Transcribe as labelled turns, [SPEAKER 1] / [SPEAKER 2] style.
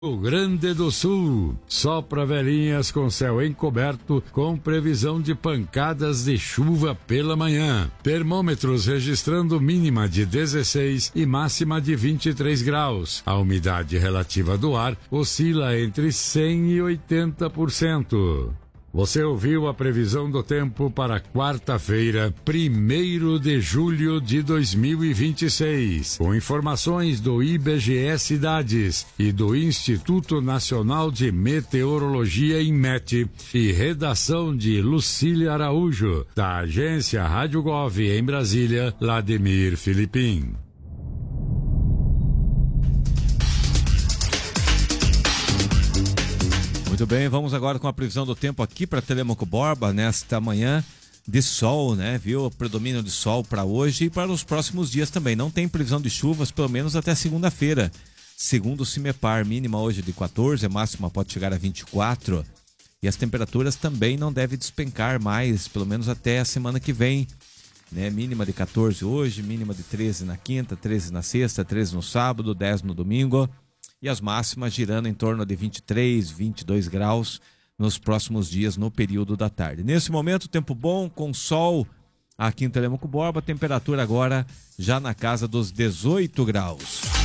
[SPEAKER 1] Rio Grande do Sul, sopra velhinhas com céu encoberto, com previsão de pancadas de chuva pela manhã. Termômetros registrando mínima de 16 e máxima de 23 graus. A umidade relativa do ar oscila entre 100 e 80%. Você ouviu a previsão do tempo para quarta-feira, 1º de julho de 2026, com informações do IBGE Cidades e do Instituto Nacional de Meteorologia INMET e redação de Lucília Araújo, da agência Rádio Gov em Brasília, Vladimir Filipim.
[SPEAKER 2] Muito bem, vamos agora com a previsão do tempo aqui para Telêmaco Borba nesta manhã de sol, né? Viu? O predomínio de sol para hoje e para os próximos dias também. Não tem previsão de chuvas, pelo menos até segunda-feira. Segundo o CIMEPAR, mínima hoje de 14, a máxima pode chegar a 24. E as temperaturas também não devem despencar mais, pelo menos até a semana que vem. Né? Mínima de 14 hoje, mínima de 13 na quinta, 13 na sexta, 13 no sábado, 10 no domingo. E as máximas girando em torno de 23, 22 graus nos próximos dias no período da tarde. Nesse momento, tempo bom, com sol aqui em Telêmaco Borba, temperatura agora já na casa dos 18 graus.